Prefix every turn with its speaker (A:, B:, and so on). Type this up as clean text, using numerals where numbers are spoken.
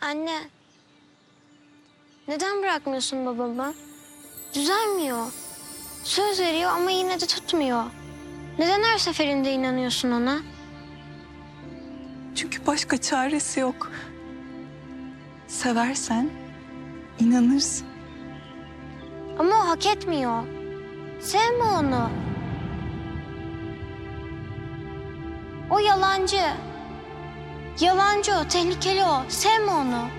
A: Anne. Neden bırakmıyorsun babamı? Düzelmiyor. Söz veriyor ama yine de tutmuyor. Neden her seferinde inanıyorsun ona?
B: Çünkü başka çaresi yok. Seversen inanırsın.
A: Ama o hak etmiyor. Sevme onu. O yalancı. Yalancı o, tehlikeli o. Sevme onu.